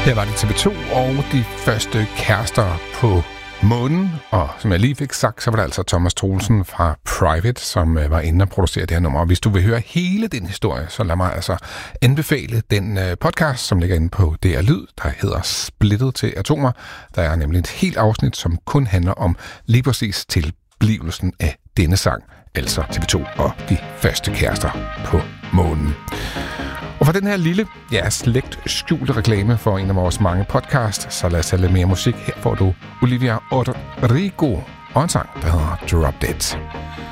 Her var det TV2 og de første kærester på månen, og som jeg lige fik sagt, så var det altså Thomas Troelsen fra Private, som var inde og producere det her nummer. Og hvis du vil høre hele den historie, så lad mig altså anbefale den podcast, som ligger inde på DR Lyd, der hedder Splittet til Atomer. Der er nemlig et helt afsnit, som kun handler om lige præcis tilblivelsen af denne sang, altså TV2 og de første kærester på månen. Og for den her lille, slægt skjulte reklame for en af vores mange podcasts, så lad os have lidt mere musik. Her får du Olivia Rodrigo og en sang, der hedder Drop Dead.